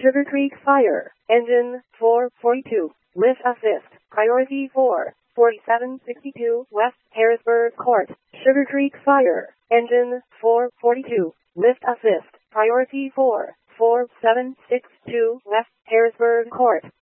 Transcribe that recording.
Sugar Creek Fire, engine 442, lift assist, priority 4, 4762 West Harrisburg Court. Sugar Creek Fire, engine 442, lift assist, priority 4, 4762 West Harrisburg Court.